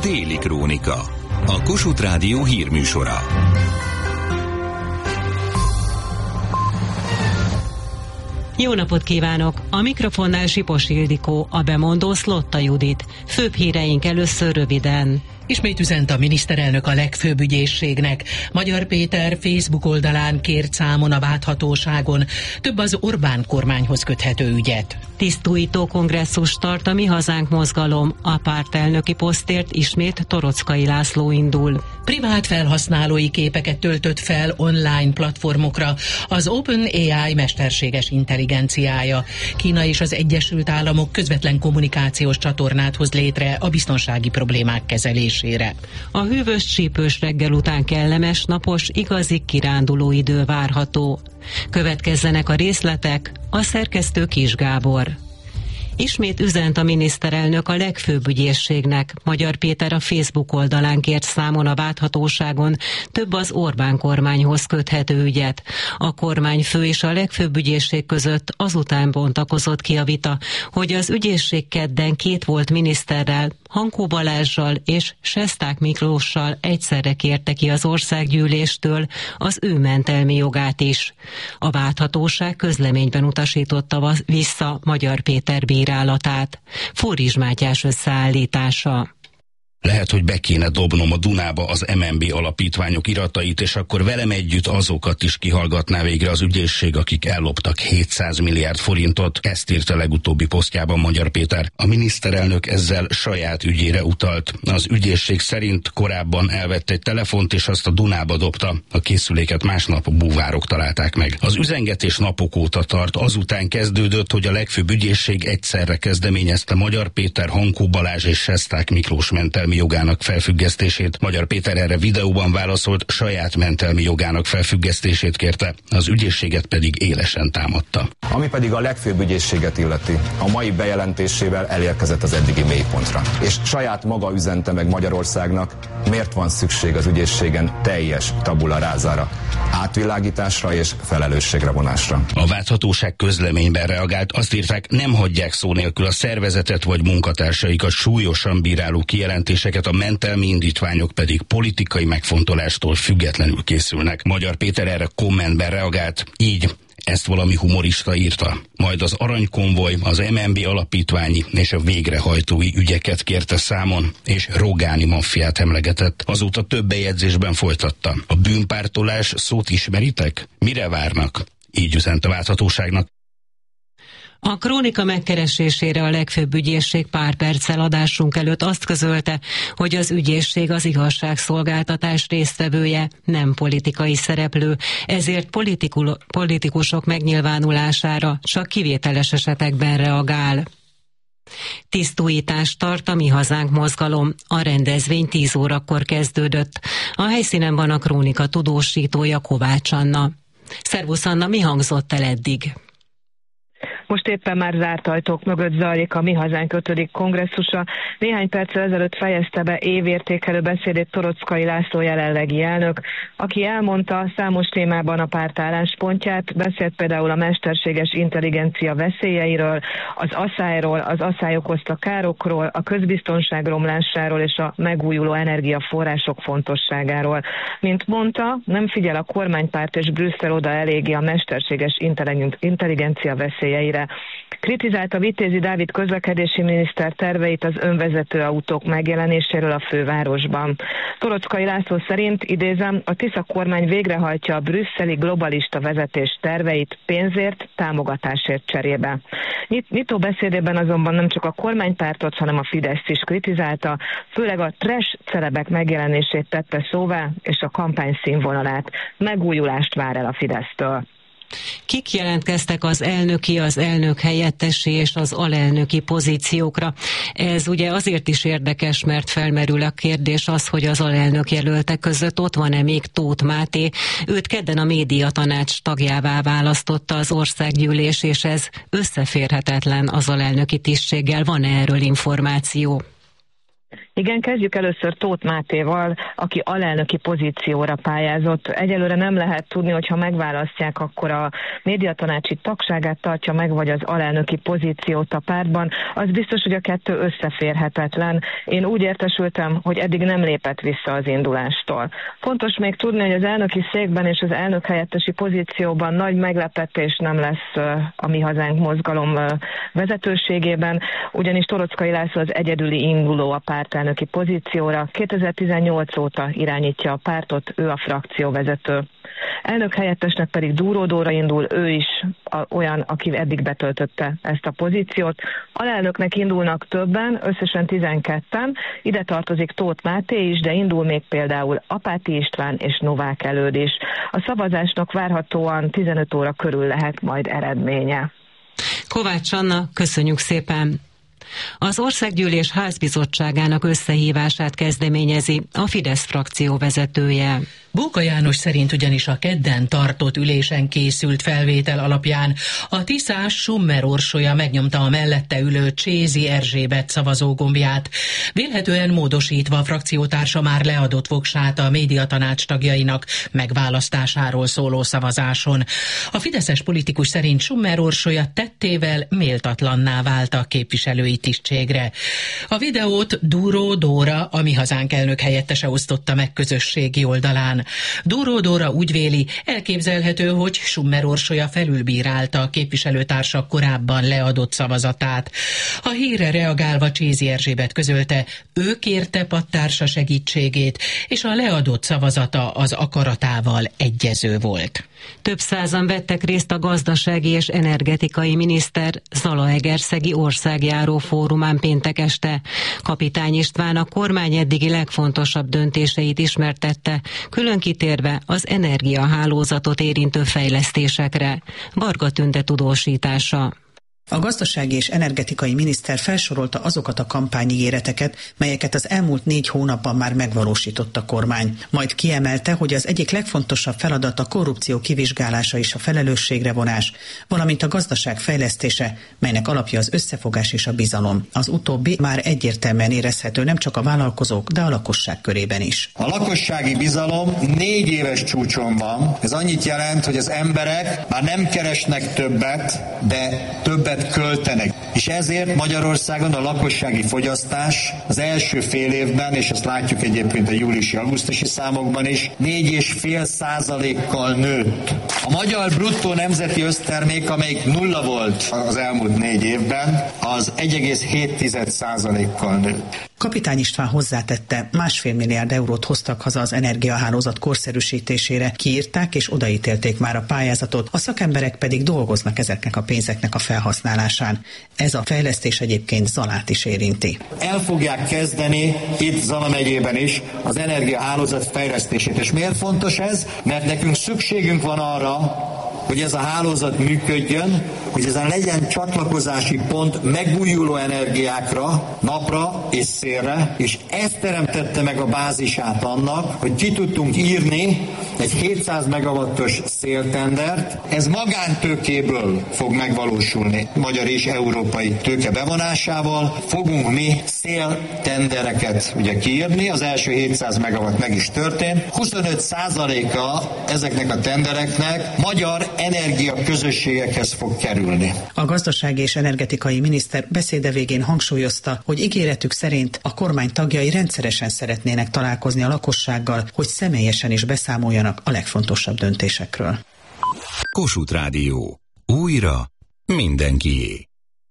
Déli Krónika, a Kossuth Rádió hírműsora. Jó napot kívánok! A mikrofonnál Sipos Ildikó, a bemondó Szlotta Judit. Főbb híreink először röviden. Ismét üzent a miniszterelnök a legfőbb ügyészségnek. Magyar Péter Facebook oldalán kért számon a válthatóságon több az Orbán kormányhoz köthető ügyet. Tisztújtó kongresszus tart a Mi Hazánk mozgalom. A pártelnöki posztért ismét Toroczkai László indul. Privát felhasználói képeket töltött fel online platformokra az OpenAI mesterséges intelligenciája. Kína és az Egyesült Államok közvetlen kommunikációs csatornát hoz létre a biztonsági problémák kezelésére. A hűvös csípős reggel után kellemes, napos, igazi kiránduló idő várható. Következzenek a részletek, a szerkesztő Kis Gábor. Ismét üzent a miniszterelnök a legfőbb ügyészségnek. Magyar Péter a Facebook oldalán kért számon a válthatóságon több az Orbán kormányhoz köthető ügyet. A kormányfő és a legfőbb ügyészség között azután bontakozott ki a vita, hogy az ügyészség kedden két volt miniszterrel, Hankó Balázssal és Sesták Miklóssal egyszerre kérte ki az országgyűléstől az ő mentelmi jogát is. A válthatóság közleményben utasította vissza Magyar Péter bírálatát. Fóris Mátyás összeállítása. Lehet, hogy be kéne dobnom a Dunába az MNB alapítványok iratait, és akkor velem együtt azokat is kihallgatná végre az ügyészség, akik elloptak 700 milliárd forintot. Ezt írta legutóbbi posztjában Magyar Péter. A miniszterelnök ezzel saját ügyére utalt. Az ügyészség szerint korábban elvett egy telefont, és azt a Dunába dobta. A készüléket másnap búvárok találták meg. Az üzengetés napok óta tart. Azután kezdődött, hogy a legfőbb ügyészség egyszerre kezdeményezte Magyar Péter, Hankó Balázs és Sesták Miklós mentelmi jogának felfüggesztését. Magyar Péter erre videóban válaszolt, saját mentelmi jogának felfüggesztését kérte, az ügyészséget pedig élesen támadta. Ami pedig a legfőbb ügyészséget illeti, a mai bejelentésével elérkezett az eddigi mélypontra. És saját maga üzente meg Magyarországnak, miért van szükség az ügyészségen teljes tabula rázára, átvilágításra és felelősségre vonásra. A válthatóság közleményben reagált, azt írták, nem hagyják szó nélkül a szervezetet vagy munkatársaikat súlyosan bíráló kijelentéseket, a mentelmi indítványok pedig politikai megfontolástól függetlenül készülnek. Magyar Péter erre kommentben reagált, így: ezt valami humorista írta. Majd az aranykonvoj, az MNB alapítványi és a végrehajtói ügyeket kérte számon, és Rogáni maffiát emlegetett. Azóta több bejegyzésben folytatta. A bűnpártolás szót ismeritek? Mire várnak? Így üzent a válthatóságnak. A krónika megkeresésére a legfőbb ügyészség pár perccel adásunk előtt azt közölte, hogy az ügyészség az igazságszolgáltatás résztvevője, nem politikai szereplő, ezért politikusok megnyilvánulására csak kivételes esetekben reagál. Tisztújítást tart a Mi Hazánk mozgalom. A rendezvény 10 órakor kezdődött. A helyszínen van a krónika tudósítója, Kovács Anna. Szervusz Anna, mi hangzott el eddig? Most éppen már zárt ajtók mögött zajlik a Mi Hazánk 5. kongresszusa. Néhány perccel ezelőtt fejezte be évértékelő beszédét Toroczkai László jelenlegi elnök, aki elmondta számos témában a párt álláspontját, beszélt például a mesterséges intelligencia veszélyeiről, az aszályról, az aszály okozta károkról, a közbiztonság romlásáról és a megújuló energiaforrások fontosságáról. Mint mondta, nem figyel a kormánypárt és Brüsszel oda eléggé a mesterséges intelligencia veszélyeire. Kritizálta Vitézi Dávid közlekedési miniszter terveit az önvezető autók megjelenéséről a fővárosban. Toroczkai László szerint, idézem, a Tisza kormány végrehajtja a brüsszeli globalista vezetés terveit pénzért, támogatásért cserébe. Nyitó beszédében azonban nem csak a kormánypártot, hanem a Fideszt is kritizálta, főleg a trash celebek megjelenését tette szóvá, és a kampány színvonalát. Megújulást vár el a Fidesztől. Kik jelentkeztek az elnöki, az elnök helyettesi és az alelnöki pozíciókra? Ez ugye azért is érdekes, mert felmerül a kérdés az, hogy az alelnök jelöltek között ott van-e még Tóth Máté. Őt kedden a médiatanács tagjává választotta az országgyűlés, és ez összeférhetetlen az alelnöki tisztséggel. Van-e erről információ? Igen, kezdjük először Tóth Mátéval, aki alelnöki pozícióra pályázott. Egyelőre nem lehet tudni, hogyha megválasztják, akkor a médiatanácsi tagságát tartja meg, vagy az alelnöki pozíciót a pártban. Az biztos, hogy a kettő összeférhetetlen. Én úgy értesültem, hogy eddig nem lépett vissza az indulástól. Fontos még tudni, hogy az elnöki székben és az elnök helyettesi pozícióban nagy meglepetés nem lesz a Mi Hazánk mozgalom vezetőségében, ugyanis Toroczkai László az egyedüli induló a pártelnöki pozícióra. 2018 óta irányítja a pártot, ő a frakcióvezető. Elnök helyettesnek pedig Dúró Dóra indul, ő is olyan, aki eddig betöltötte ezt a pozíciót. Alelnöknek indulnak többen, összesen 12-en, ide tartozik Tóth Máté is, de indul még például Apáti István és Novák Előd is. A szavazásnak várhatóan 15 óra körül lehet majd eredménye. Kovács Anna, köszönjük szépen! Az Országgyűlés házbizottságának összehívását kezdeményezi a Fidesz frakció vezetője. Bóka János szerint ugyanis a kedden tartott ülésen készült felvétel alapján a Tiszás Summer Orsolya megnyomta a mellette ülő Csézi Erzsébet szavazógombját, vélhetően módosítva a frakciótársa már leadott voksát a médiatanács tagjainak megválasztásáról szóló szavazáson. A fideszes politikus szerint Summer Orsolya tettével méltatlanná vált a képviselői tisztségre. A videót Dúró Dóra, a Mi Hazánk elnök helyettese osztotta meg közösségi oldalán. Dúró Dóra úgy véli, elképzelhető, hogy Summer Orsolya felülbírálta a képviselőtársak korábban leadott szavazatát. A hírre reagálva Csézi Erzsébet közölte, ő kérte pattársa segítségét, és a leadott szavazata az akaratával egyező volt. Több százan vettek részt a gazdasági és energetikai miniszter Zalaegerszegi országjáró fórumán péntek este. Kapitány István a kormány eddigi legfontosabb döntéseit ismertette, külön kitérve az energiahálózatot érintő fejlesztésekre. Varga Tünde tudósítása. A gazdasági és energetikai miniszter felsorolta azokat a kampányígéreteket, melyeket az elmúlt 4 hónapban már megvalósított a kormány. Majd kiemelte, hogy az egyik legfontosabb feladat a korrupció kivizsgálása és a felelősségre vonás, valamint a gazdaság fejlesztése, melynek alapja az összefogás és a bizalom. Az utóbbi már egyértelműen érezhető nem csak a vállalkozók, de a lakosság körében is. A lakossági bizalom 4 éves csúcson van. Ez annyit jelent, hogy az emberek már nem keresnek többet, de többet költenek. És ezért Magyarországon a lakossági fogyasztás az első fél évben, és ezt látjuk egyébként a júliusi-augusztusi számokban is, 4,5%-kal nőtt. A magyar bruttó nemzeti össztermék, amelyik nulla volt az elmúlt 4 évben, az 1,7%-kal nőtt. Kapitány István hozzátette, 1,5 milliárd eurót hoztak haza az energiahálózat korszerűsítésére, kiírták és odaítélték már a pályázatot, a szakemberek pedig dolgoznak ezeknek a pénzeknek a felhasználásán. Ez a fejlesztés egyébként Zalát is érinti. El fogják kezdeni itt Zala megyében is az energiahálózat fejlesztését. És miért fontos ez? Mert nekünk szükségünk van arra, hogy ez a hálózat működjön, hogy ezen legyen csatlakozási pont megújuló energiákra, napra és szélre, és ez teremtette meg a bázisát annak, hogy ki tudtunk írni egy 700 megawattos széltendert. Ez magántőkéből fog megvalósulni. Magyar és európai tőke bevonásával fogunk mi széltendereket ugye kiírni. Az első 700 megawatt meg is történt. 25%-a ezeknek a tendereknek magyar energiaközösségekhez fog kerülni. A gazdasági és energetikai miniszter beszéde végén hangsúlyozta, hogy ígéretük szerint a kormány tagjai rendszeresen szeretnének találkozni a lakossággal, hogy személyesen is beszámoljanak a legfontosabb döntésekről. Kossuth Rádió. Újra mindenkié.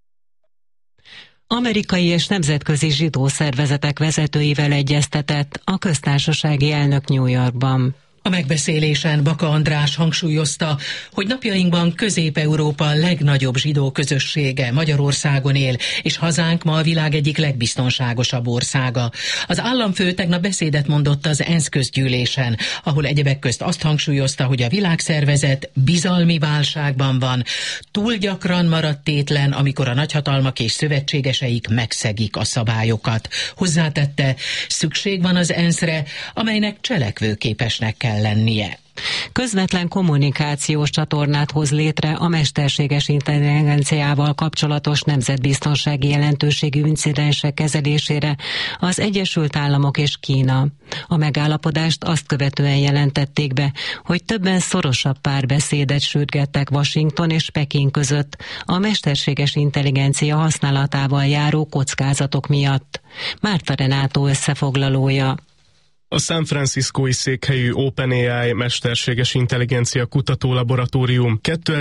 Amerikai és nemzetközi zsidó szervezetek vezetőivel egyeztetett a köztársasági elnök New Yorkban. A megbeszélésen Baka András hangsúlyozta, hogy napjainkban Közép-Európa legnagyobb zsidó közössége Magyarországon él, és hazánk ma a világ egyik legbiztonságosabb országa. Az államfő tegnap beszédet mondott az ENSZ közgyűlésen, ahol egyebek közt azt hangsúlyozta, hogy a világszervezet bizalmi válságban van, túl gyakran maradt tétlen, amikor a nagyhatalmak és szövetségeseik megszegik a szabályokat. Hozzátette, szükség van az ENSZ-re, amelynek cselekvőképesnek kell lennie. Közvetlen kommunikációs csatornát hoz létre a mesterséges intelligenciával kapcsolatos nemzetbiztonsági jelentőségű incidensek kezelésére az Egyesült Államok és Kína. A megállapodást azt követően jelentették be, hogy többen szorosabb párbeszédet sürgettek Washington és Peking között a mesterséges intelligencia használatával járó kockázatok miatt. Márta Renátó összefoglalója. A San Franciscói székhelyű OpenAI mesterséges intelligencia kutatólaboratórium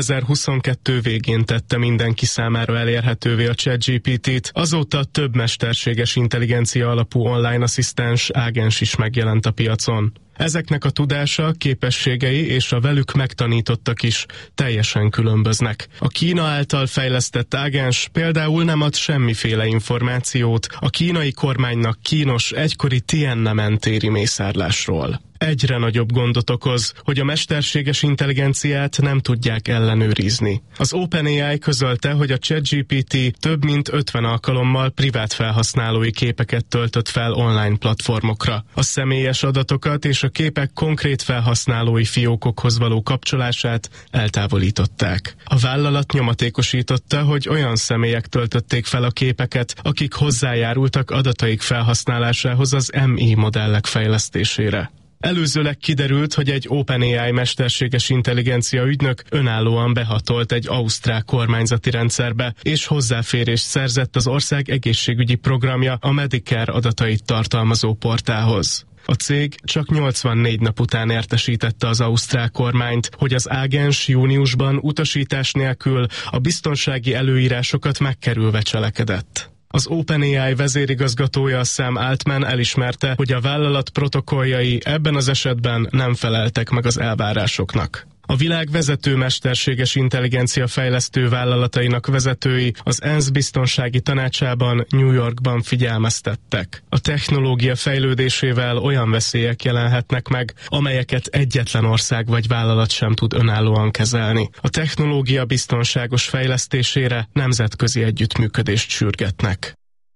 2022 végén tette mindenki számára elérhetővé a ChatGPT-t, azóta több mesterséges intelligencia alapú online asszisztens ágens is megjelent a piacon. Ezeknek a tudása, képességei és a velük megtanítottak is teljesen különböznek. A Kína által fejlesztett ágens például nem ad semmiféle információt a kínai kormánynak kínos egykori Tiananmen-téri mészárlásról. Egyre nagyobb gondot okoz, hogy a mesterséges intelligenciát nem tudják ellenőrizni. Az OpenAI közölte, hogy a ChatGPT több mint 50 alkalommal privát felhasználói képeket töltött fel online platformokra. A személyes adatokat és a képek konkrét felhasználói fiókokhoz való kapcsolását eltávolították. A vállalat nyomatékosította, hogy olyan személyek töltötték fel a képeket, akik hozzájárultak adataik felhasználásához az MI modellek fejlesztésére. Előzőleg kiderült, hogy egy OpenAI mesterséges intelligencia ügynök önállóan behatolt egy ausztrál kormányzati rendszerbe, és hozzáférést szerzett az ország egészségügyi programja a Medicare adatait tartalmazó portálhoz. A cég csak 84 nap után értesítette az ausztrál kormányt, hogy az ágens júniusban utasítás nélkül a biztonsági előírásokat megkerülve cselekedett. Az OpenAI vezérigazgatója Sam Altman elismerte, hogy a vállalat protokolljai ebben az esetben nem feleltek meg az elvárásoknak. A világ vezető mesterséges intelligencia fejlesztő vállalatainak vezetői az ENSZ biztonsági tanácsában New Yorkban figyelmeztettek. A technológia fejlődésével olyan veszélyek jelenhetnek meg, amelyeket egyetlen ország vagy vállalat sem tud önállóan kezelni. A technológia biztonságos fejlesztésére nemzetközi együttműködést sürgetnek.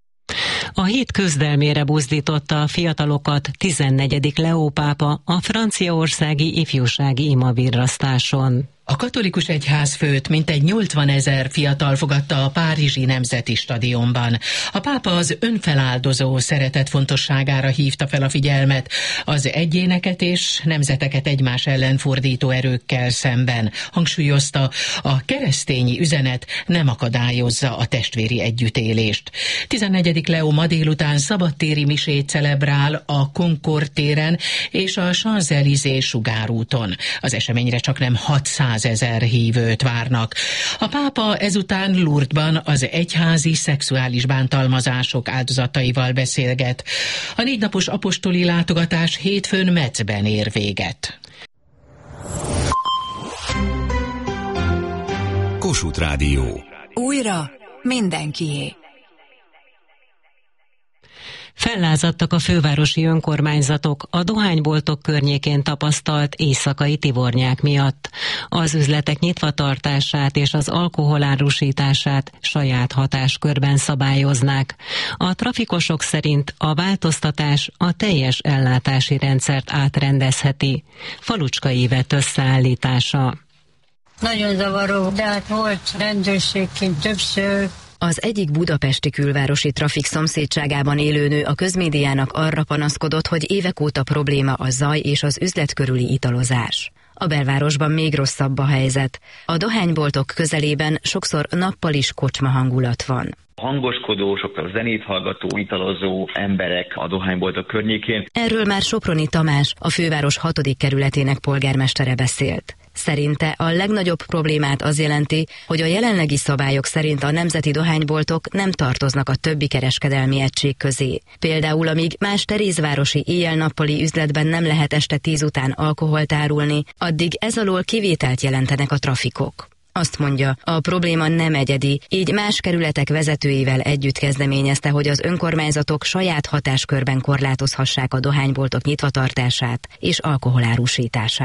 A hit küzdelmére buzdította a fiatalokat 14. Leó pápa a franciaországi ifjúsági imavirrasztáson. A katolikus egyházfőt mintegy 80 000 fiatal fogadta a párizsi Nemzeti Stadionban. A pápa az önfeláldozó szeretet fontosságára hívta fel a figyelmet, az egyéneket és nemzeteket egymás ellen fordító erőkkel szemben. Hangsúlyozta, a keresztényi üzenet nem akadályozza a testvéri együttélést. 14. Leó ma délután szabadtéri misét celebrál a Concord téren és a Champs-Élysées sugárúton. Az eseményre csaknem 600 000 hívőt várnak. A pápa ezután Lourdesban az egyházi szexuális bántalmazások áldozataival beszélget. A 4 napos apostoli látogatás hétfőn Metzben ér véget. Kossuth Rádió. Újra mindenkié. Fellázadtak a fővárosi önkormányzatok a dohányboltok környékén tapasztalt éjszakai tivornyák miatt. Az üzletek nyitvatartását és az alkohol árusítását saját hatáskörben szabályoznák. A trafikosok szerint a változtatás a teljes ellátási rendszert átrendezheti. Falucska Ivett összeállítása. Nagyon zavaró, de hát volt rendőrségként többször. Az egyik budapesti külvárosi trafik szomszédságában élő nő a közmédiának arra panaszkodott, hogy évek óta probléma a zaj és az üzlet körüli italozás. A belvárosban még rosszabb a helyzet. A dohányboltok közelében sokszor nappal is kocsma hangulat van. Hangoskodó, sokkal zenét hallgató, italozó emberek a dohányboltok környékén. Erről már Soproni Tamás, a főváros 6. kerületének polgármestere beszélt. Szerinte a legnagyobb problémát az jelenti, hogy a jelenlegi szabályok szerint a nemzeti dohányboltok nem tartoznak a többi kereskedelmi egység közé. Például amíg más terézvárosi éjjel-nappali üzletben nem lehet este 10 után alkoholt árulni, addig ez alól kivételt jelentenek a trafikok. Azt mondja, a probléma nem egyedi, így más kerületek vezetőivel együtt kezdeményezte, hogy az önkormányzatok saját hatáskörben korlátozhassák a dohányboltok nyitvatartását és alkoholárusítását.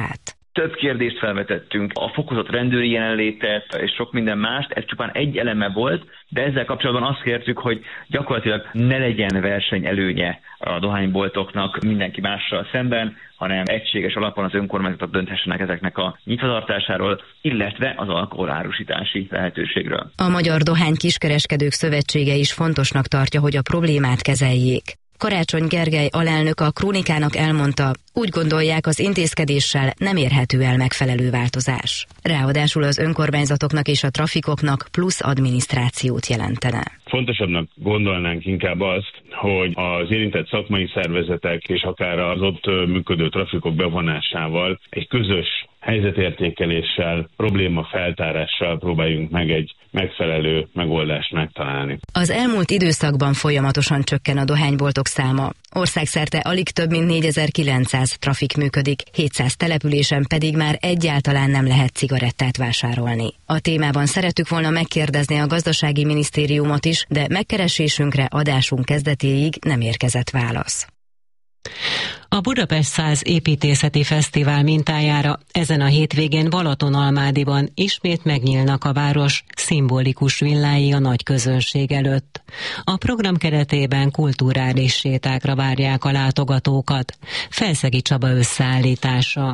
Több kérdést felvetettünk, a fokozott rendőri jelenlétet és sok minden mást, ez csupán egy eleme volt, de ezzel kapcsolatban azt kértük, hogy gyakorlatilag ne legyen versenyelőnye a dohányboltoknak mindenki mással szemben, hanem egységes alapon az önkormányzatok dönthessenek ezeknek a nyitvatartásáról, illetve az alkoholárusítási lehetőségről. A Magyar Dohány Kiskereskedők Szövetsége is fontosnak tartja, hogy a problémát kezeljék. Karácsony Gergely alelnök a Krónikának elmondta, úgy gondolják, az intézkedéssel nem érhető el megfelelő változás. Ráadásul az önkormányzatoknak és a trafikoknak plusz adminisztrációt jelentene. Fontosabbnak gondolnánk inkább azt, hogy az érintett szakmai szervezetek és akár az ott működő trafikok bevonásával egy közös helyzetértékeléssel, problémafeltárással próbáljunk meg egy megfelelő megoldást megtalálni. Az elmúlt időszakban folyamatosan csökken a dohányboltok száma. Országszerte alig több mint 4900 trafik működik, 700 településen pedig már egyáltalán nem lehet cigarettát vásárolni. A témában szerettük volna megkérdezni a gazdasági minisztériumot is, de megkeresésünkre adásunk kezdetéig nem érkezett válasz. A Budapest 100 építészeti fesztivál mintájára ezen a hétvégén Balatonalmádiban ismét megnyílnak a város szimbolikus villái a nagy közönség előtt. A program keretében kulturális sétákra várják a látogatókat. Felszegi Csaba összeállítása.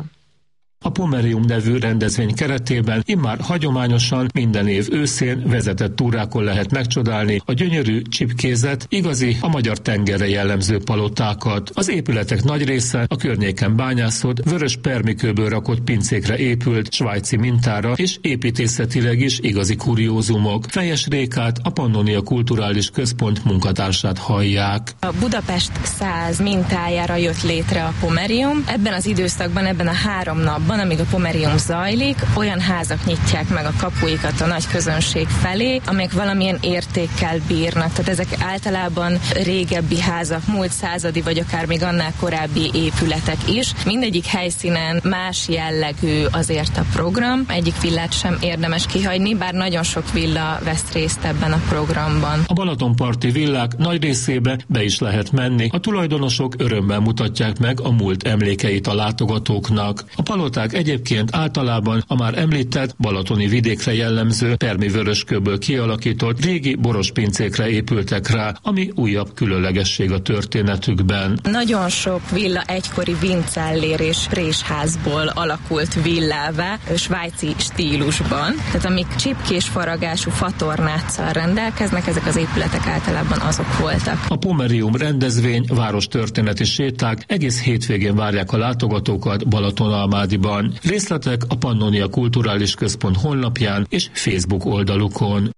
A Pomerium nevű rendezvény keretében immár hagyományosan minden év őszén vezetett túrákon lehet megcsodálni a gyönyörű csipkézet, igazi a magyar tengerre jellemző palotákat. Az épületek nagy része a környéken bányászott, vörös permikőből rakott pincékre épült svájci mintára, és építészetileg is igazi kuriózumok. Fejes Rékát, a Pannonia Kulturális Központ munkatársát hallják. A Budapest 100 mintájára jött létre a Pomerium. Ebben az időszakban, ebben a 3 napban, amíg a Pomerium zajlik, olyan házak nyitják meg a kapuikat a nagy közönség felé, amelyek valamilyen értékkel bírnak. Tehát ezek általában régebbi házak, múlt századi vagy akár még annál korábbi épületek is. Mindegyik helyszínen más jellegű azért a program. Egyik villát sem érdemes kihagyni, bár nagyon sok villa vesz részt ebben a programban. A Balatonparti villák nagy részébe be is lehet menni. A tulajdonosok örömmel mutatják meg a múlt emlékeit a látogatóknak. A paloták egyébként általában a már említett balatoni vidékre jellemző permivöröskőből kialakított régi borospincékre épültek rá, ami újabb különlegesség a történetükben. Nagyon sok villa egykori vincellér és présházból alakult villává, svájci stílusban. Tehát amik csipkés faragású fatornáccal rendelkeznek, ezek az épületek általában azok voltak. A Pomerium rendezvény, várostörténeti séták egész hétvégén várják a látogatókat Balatonalmádiban. Részletek a Pannonia Kulturális Központ honlapján és Facebook oldalukon.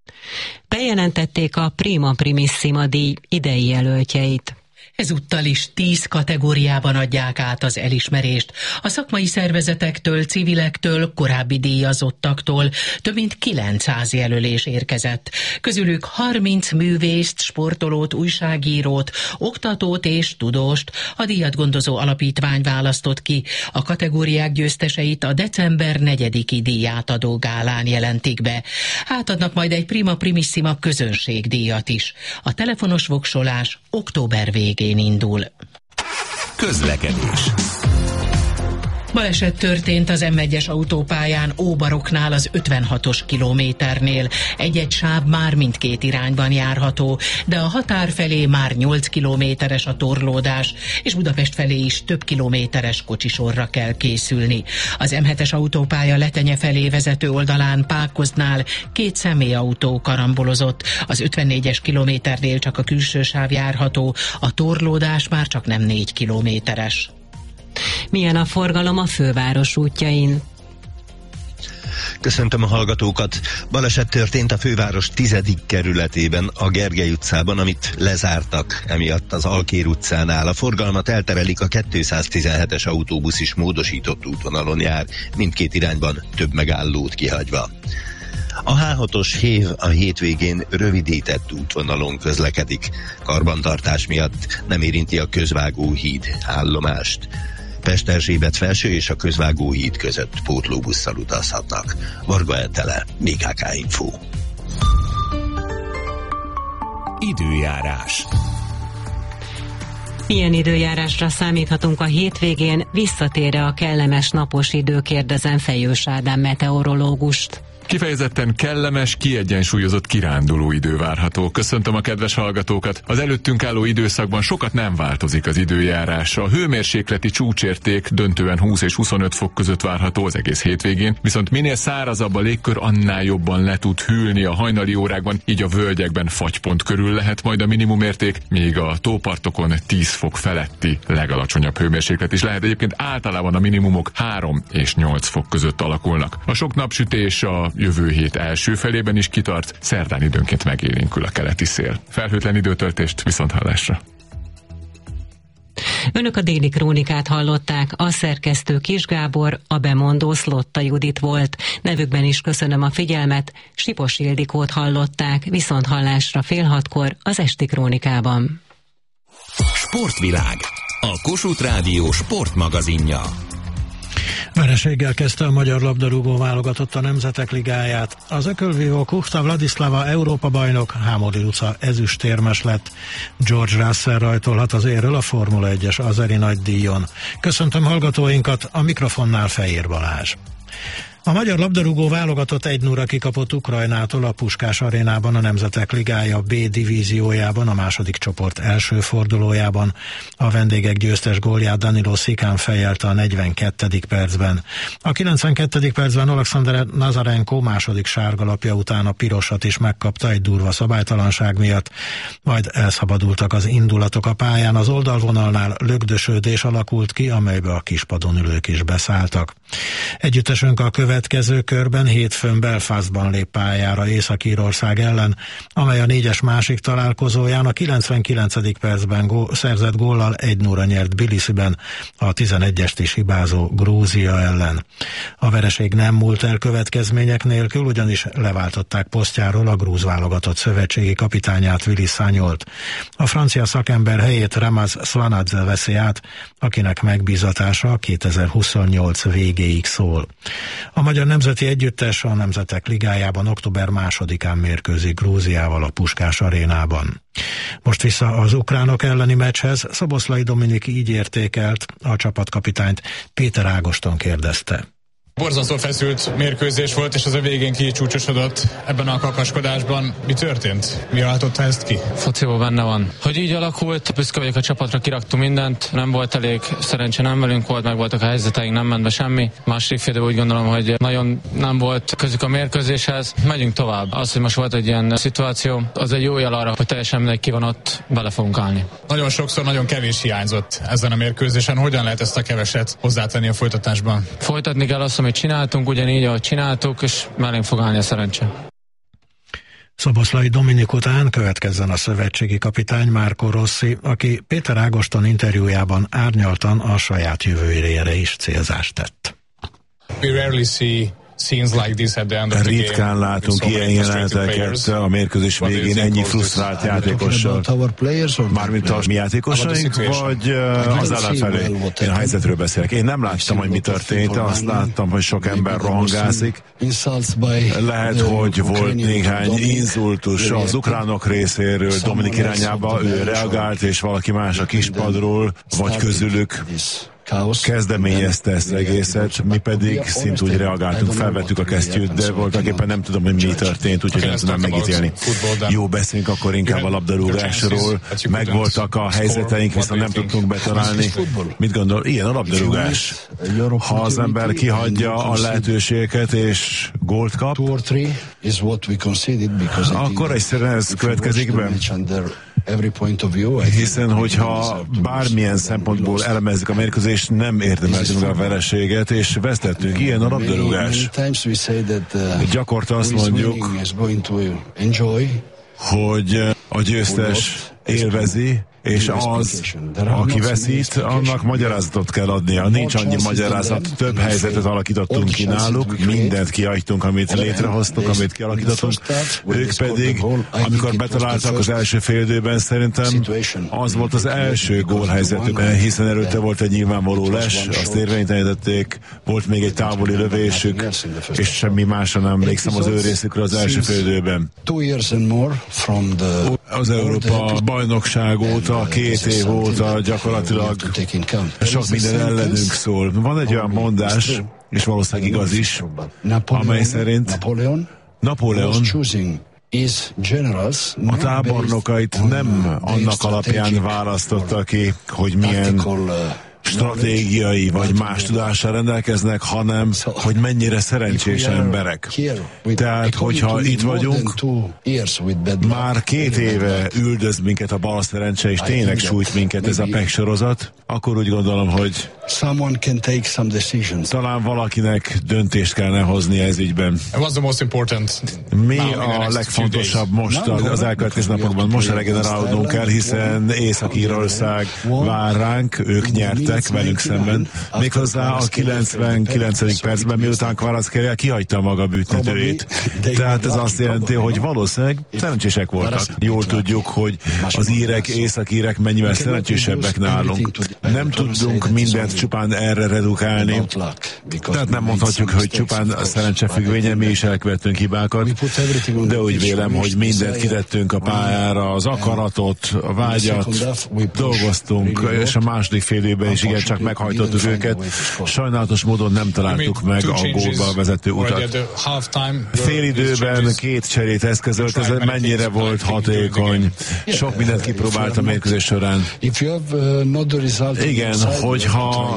Bejelentették a Prima Primissima díj idei jelöltjeit. Ezúttal is 10 kategóriában adják át az elismerést. A szakmai szervezetektől, civilektől, korábbi díjazottaktól több mint 900 jelölés érkezett. Közülük 30 művészt, sportolót, újságírót, oktatót és tudóst a díjat gondozó alapítvány választott ki. A kategóriák győzteseit a december 4-i díjátadó gálán jelentik be. Átadnak majd egy Prima Primissima közönségdíjat is. A telefonos voksolás október végén indul. Közlekedés. Baleset történt az M1-es autópályán Óbaroknál az 56-os kilométernél. Egy-egy sáv már mindkét irányban járható, de a határ felé már 8 kilométeres a torlódás, és Budapest felé is több kilométeres kocsisorra kell készülni. Az M7-es autópálya Letenye felé vezető oldalán Pákoznál 2 személyautó karambolozott. Az 54-es kilométernél csak a külső sáv járható, a torlódás már csak nem 4 kilométeres. Milyen a forgalom a főváros útjain? Köszöntöm a hallgatókat! Baleset történt a főváros 10. kerületében, a Gergely utcában, amit lezártak, emiatt az Alkér utcánál. A forgalmat elterelik, a 217-es autóbusz is módosított útvonalon jár, mindkét irányban több megállót kihagyva. A H6-os hév a hétvégén rövidített útvonalon közlekedik. Karbantartás miatt nem érinti a Közvágóhíd állomást. Pesterzsébet felső és a Közvágóhíd között pótlóbusszal utazhatnak. Varga Etele, BKK Info. Időjárás. Milyen időjárásra számíthatunk a hétvégén? Visszatér-e a kellemes napos idő, kérdezem Fejős Ádám meteorológust. Kifejezetten kellemes, kiegyensúlyozott kiránduló idő várható. Köszöntöm a kedves hallgatókat! Az előttünk álló időszakban sokat nem változik az időjárás. A hőmérsékleti csúcsérték döntően 20 és 25 fok között várható az egész hétvégén, viszont minél szárazabb a légkör, annál jobban le tud hűlni a hajnali órákban, így a völgyekben fagypont körül lehet majd a minimumérték, míg a tópartokon 10 fok feletti legalacsonyabb hőmérséklet is lehet. Egyébként általában a minimumok 3 és 8 fok között alakulnak. A sok napsütés a jövő hét első felében is kitart, szerdán időnként megélénkül a keleti szél. Felhőtlen időtöltést, viszonthallásra! Önök a Déli Krónikát hallották, a szerkesztő Kis Gábor, a bemondó Szlotta Judit volt. Nevükben is köszönöm a figyelmet, Sipos Ildikót hallották, viszonthallásra 5:30 az Esti Krónikában. Sportvilág, a Kossuth Rádió sportmagazinja. Vereséggel kezdte a magyar labdarúgó válogatott a Nemzetek Ligáját. Az ökölvívó Kuchta Vladislava Európa-bajnok, Hámodi Luca ezüstérmes lett. George Russell rajtolhat az érről a Formula 1-es azeri nagydíjon. Köszöntöm hallgatóinkat, a mikrofonnál Fejér Balázs. A magyar labdarúgó válogatott 1-0-ra kikapott Ukrajnától a Puskás arénában a Nemzetek Ligája B divíziójában, a második csoport első fordulójában. A vendégek győztes gólját Danilo Szikán fejelte a 42. percben. A 92. percben Alexander Nazarenko második sárgalapja után a pirosat is megkapta egy durva szabálytalanság miatt, majd elszabadultak az indulatok a pályán, az oldalvonalnál lögdösödés alakult ki, amelybe a kispadon ülők is beszálltak. Együttesünk a következő körben hétfőn Belfastban lép pályára Észak-Írország ellen, amely a 4-es másik találkozóján a 99. percben szerzett góllal 1-0-ra nyert Tbilisiben a 11-est is hibázó Grúzia ellen. A vereség nem múlt el következmények nélkül, ugyanis leváltották posztjáról a grúz válogatott szövetségi kapitányát, Willis Sanyolt. A francia szakember helyét Ramaz Svanadze veszi át, akinek megbízatása 2028 végéig szól. A magyar nemzeti együttes a Nemzetek Ligájában október 2-án mérkőzik Grúziával a Puskás arénában. Most vissza az ukránok elleni meccshez. Szoboszlai Dominik így értékelt, a csapatkapitányt Péter Ágoston kérdezte. Borzasztó feszült mérkőzés volt, és az a végén kicsúcsosodott ebben a kakaskodásban. Mi történt? Mi váltotta ezt ki? Fociból benne van. Hogy így alakult, büszke vagyok a csapatra, kiraktunk mindent, nem volt elég, szerencsé nem velünk volt, meg voltak a helyzeteink, nem ment be semmi. Második fél úgy gondolom, hogy nagyon nem volt közük a mérkőzéshez. Megyünk tovább. Az, hogy most volt egy ilyen szituáció, az egy jó jel arra, hogy teljesen mindegy ki van ott, bele fogunk állni. Nagyon sokszor nagyon kevés hiányzott ezen a mérkőzésen. Hogyan lehet ezt a keveset hozzátenni a folytatásban? Folytatni kell azt, amit csináltunk, ugyanígy, ahogy csináltuk, és mellénk fog állni a szerencse. Szoboszlai Dominik után következzen a szövetségi kapitány Marco Rossi, aki Péter Ágoston interjújában árnyaltan a saját jövőjére is célzást tett. We rarely see ritkán látunk ilyen jeleneteket a mérkőzés végén ennyi frusztrált játékossal. Mármint a mi játékosaink, vagy az ellenfelé? Én a helyzetről beszélek. Én nem láttam, hogy mi történt, azt láttam, hogy sok ember rohangászik. Lehet, hogy volt néhány inzultus az ukránok részéről Dominik irányába, ő reagált, és valaki más a kispadról, vagy közülük kezdeményezte ezt egészet, mi pedig szintúgy reagáltunk, felvettük a kesztyűt, de voltaképpen nem tudom, hogy mi történt, úgyhogy nem tudom megítélni. Jó, beszéljünk akkor inkább a labdarúgásról. Megvoltak a helyzeteink, viszont nem tudtunk betalálni. Mit gondol? Ilyen a labdarúgás. Ha az ember kihagyja a lehetőségeket és gólt kap, akkor egyszerűen ez következik be. Hiszen, hogyha bármilyen szempontból elemezzük a mérkőzést, nem érdemeltünk a vereséget, és vesztettünk. Ilyen a labdarúgás. Gyakorta azt mondjuk, hogy a győztes élvezi, és az, aki veszít, annak magyarázatot kell adnia. Nincs annyi magyarázat, több helyzetet alakítottunk ki náluk, mindent kihagytunk, amit létrehoztunk, amit kialakítottunk. Ők pedig, amikor betaláltak az első fél időben, szerintem az volt az első gólhelyzetük, hiszen előtte volt egy nyilvánvaló les, azt érvénytelenítették, volt még egy távoli lövésük, és semmi másra nem emlékszem az ő részükre az első fél időben. Az Európa bajnokság óta, 2 év óta gyakorlatilag sok minden ellenünk szól. Van egy olyan mondás, és valószínűleg igaz is, amely szerint Napóleon a tábornokait nem annak alapján választotta ki, hogy milyen stratégiai vagy más tudással rendelkeznek, hanem hogy mennyire szerencsés emberek. Tehát, hogyha itt vagyunk, már 2 éve üldöz minket a bal szerencse, és tényleg sújt minket ez a PEC sorozat, akkor úgy gondolom, hogy talán valakinek döntést kellene hozni ez ügyben. Mi a legfontosabb most az elkövetkező napokban? Most regenerálódnunk kell, hiszen Észak-Írország vár ránk, ők nyertek velünk szemben. Méghozzá a 99. percben, miután Kvaratskhelia kihagyta maga büntetőjét. Tehát ez azt jelenti, hogy valószínűleg szerencsések voltak. Jól tudjuk, hogy az írek, észak-írek mennyivel szerencsésebbek nálunk. Nem tudunk mindent csupán erre redukálni. Tehát nem mondhatjuk, hogy csupán a szerencse függvénye, mi is elkövettünk hibákat, de úgy vélem, hogy mindent kitettünk a pályára, az akaratot, a vágyat, dolgoztunk, és a második fél évben is igen, csak meghajtottuk őket. Sajnálatos módon nem találtuk meg a gólba vezető utat. Fél időben 2 cserét eszközölt, ez mennyire volt hatékony. Sok mindent kipróbált a mérkőzés során. Igen, hogyha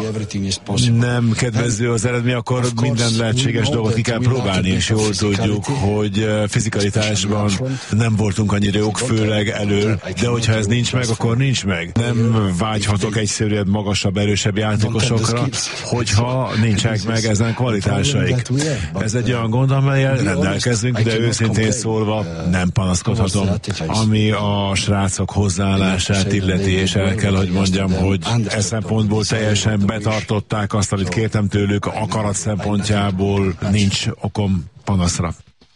nem kedvező az eredmény, akkor minden lehetséges dolgot ki kell próbálni, és jól tudjuk, hogy fizikalitásban nem voltunk annyira jók, főleg elől, de hogyha ez nincs meg, akkor nincs meg. Nem vágyhatok egyszerűen magasabb, erősebb játékosokra, hogyha nincsenek meg ezen kvalitásaik. Ez egy olyan gond, amellyel rendelkezünk, de őszintén szólva nem panaszkodhatom, ami a srácok hozzáállását illeti, és el kell, hogy mondjam, hogy ez szempontból teljesen betartották azt, amit kértem tőlük, akarat szempontjából nincs okom panaszra.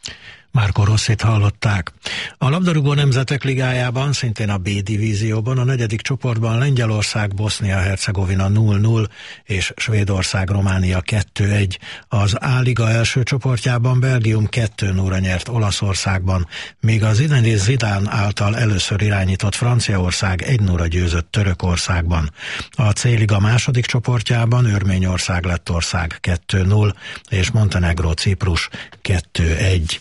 Marco Rossit hallották. A labdarúgó nemzetek ligájában, szintén a B divízióban, a 4. csoportban Lengyelország, Bosznia-Hercegovina 0-0 és Svédország, Románia 2-1. Az A-liga első csoportjában Belgium 2-0-ra nyert Olaszországban, míg az Zinedine Zidane által először irányított Franciaország 1-0-ra győzött Törökországban. A C-liga második csoportjában Örményország, Lettország 2-0 és Montenegró, Ciprus 2-1.